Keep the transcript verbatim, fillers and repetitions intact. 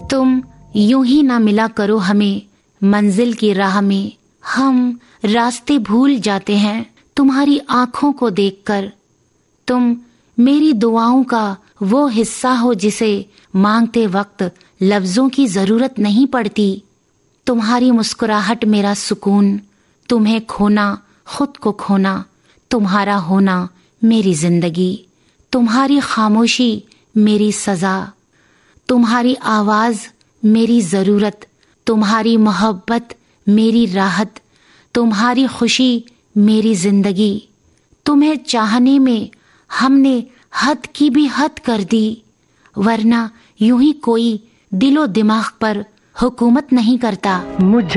तुम यूं ही ना मिला करो हमें मंजिल की राह में, हम रास्ते भूल जाते हैं तुम्हारी आंखों को देखकर। तुम मेरी दुआओं का वो हिस्सा हो जिसे मांगते वक्त लफ्जों की जरूरत नहीं पड़ती। तुम्हारी मुस्कुराहट मेरा सुकून, तुम्हें खोना खुद को खोना, तुम्हारा होना मेरी जिंदगी, तुम्हारी खामोशी मेरी सजा, तुम्हारी आवाज मेरी जरूरत, तुम्हारी मोहब्बत मेरी राहत, तुम्हारी खुशी मेरी जिंदगी। तुम्हें चाहने में हमने हद की भी हद कर दी, वरना यूं ही कोई दिलो दिमाग पर हुकूमत नहीं करता। मुझे